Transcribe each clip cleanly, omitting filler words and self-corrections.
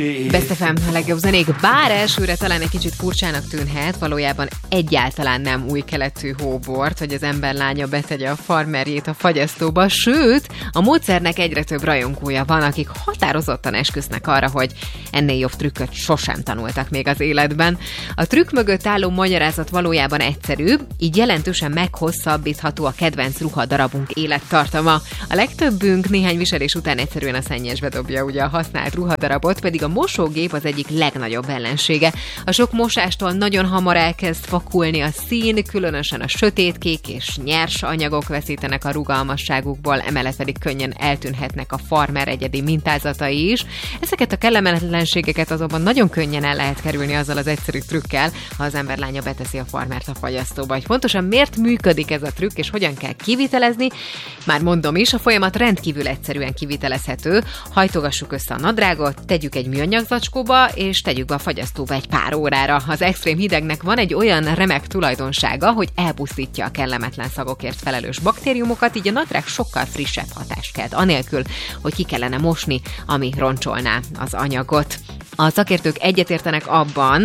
Best FM, a legjobb zenék, bár elsőre talán egy kicsit furcsának tűnhet, valójában egyáltalán nem új keletű hóbort, hogy az emberlánya betegye a farmerjét a fagyasztóba, sőt, a módszernek egyre több rajongója van, akik határozottan esküsznek arra, hogy ennél jobb trükköt sosem tanultak még az életben. A trükk mögött álló magyarázat valójában egyszerűbb, így jelentősen meghosszabbítható a kedvenc ruhadarabunk élettartama. A legtöbbünk néhány viselés után egyszerűen a szennyesbe dobja ugye a használt ruhadarabot, pedig a mosógép az egyik legnagyobb ellensége. A sok mosástól nagyon hamar elkezd vakulni a szín, különösen a sötétkék és nyers anyagok veszítenek a rugalmasságukból, emellett pedig könnyen eltűnhetnek a farmer egyedi mintázatai is. Ezeket a kellemetlenségeket azonban nagyon könnyen el lehet kerülni azzal az egyszerű trükkel, ha az emberlánya beteszi a farmert a fagyasztóba. Hogy pontosan miért működik ez a trükk, és hogyan kell kivitelezni, már mondom is, a folyamat rendkívül egyszerűen kivitelezhető. Hajtogassuk össze a nadrágot, tegyük egy műanyag zacskóba, és tegyük be a fagyasztóba egy pár órára. Az extrém hidegnek van egy olyan remek tulajdonsága, hogy elpusztítja a kellemetlen szagokért felelős baktériumokat, így a nadrág sokkal frissebb hatást kelt, anélkül, hogy ki kellene mosni, ami roncsolná az anyagot. A szakértők egyetértenek abban,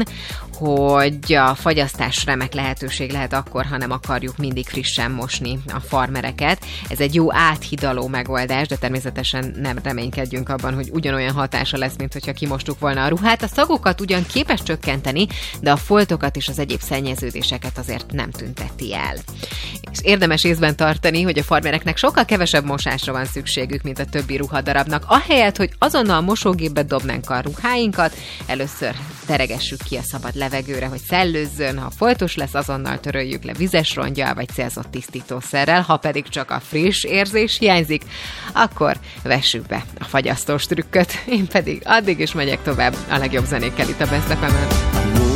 hogy a fagyasztás remek lehetőség lehet akkor, ha nem akarjuk mindig frissen mosni a farmereket. Ez egy jó áthidaló megoldás, de természetesen nem reménykedjünk abban, hogy ugyanolyan hatása lesz, mint hogyha kimostuk volna a ruhát. A szagokat ugyan képes csökkenteni, de a foltokat és az egyéb szennyeződéseket azért nem tünteti el. És érdemes észben tartani, hogy a farmereknek sokkal kevesebb mosásra van szükségük, mint a többi ruhadarabnak. Ahelyett, hogy azonnal mosógépbe dobnánk a ruháinkat, először teregessük ki a szabad levegőre, hogy szellőzzön, ha foltos lesz, azonnal töröljük le vizes ronggyal vagy célzott tisztítószerrel, ha pedig csak a friss érzés hiányzik, akkor vessük be a fagyasztós trükköt. Én pedig addig is megyek tovább a legjobb zenékkel itt a Best FM-en.